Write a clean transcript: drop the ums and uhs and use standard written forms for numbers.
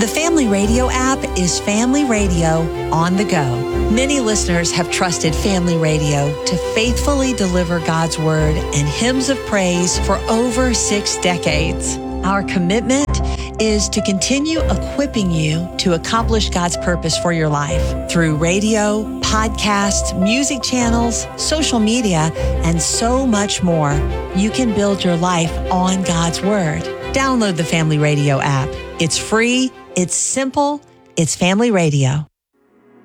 The Family Radio app is family radio on the go. Many listeners have trusted Family Radio to faithfully deliver God's Word and hymns of praise for over 6 decades. Our commitment is to continue equipping you to accomplish God's purpose for your life through radio, podcasts, music channels, social media, and so much more. You can build your life on God's Word. Download the Family Radio app. It's free, it's simple, it's Family Radio.